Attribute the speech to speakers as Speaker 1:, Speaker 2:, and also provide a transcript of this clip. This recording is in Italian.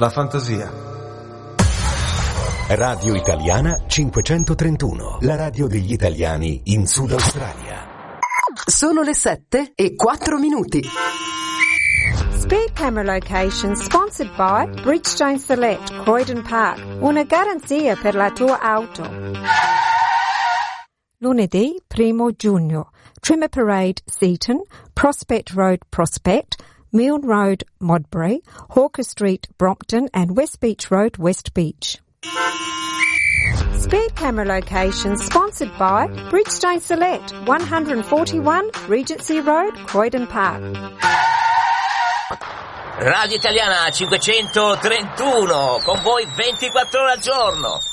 Speaker 1: la fantasia.
Speaker 2: Radio Italiana 531, la radio degli italiani in Sud Australia.
Speaker 3: Sono le 7:04.
Speaker 4: Speed Camera Location sponsored by Bridgestone Select, Croydon Park. Una garanzia per la tua auto. Lunedì 1 giugno. Trimmer Parade Seaton, Prospect Road Prospect, Milne Road Modbury, Hawker Street Brompton and West Beach Road West Beach. Speed Camera Location sponsored by Bridgestone Select, 141 Regency Road, Croydon Park.
Speaker 5: Radio Italiana 531, con voi 24 ore al giorno.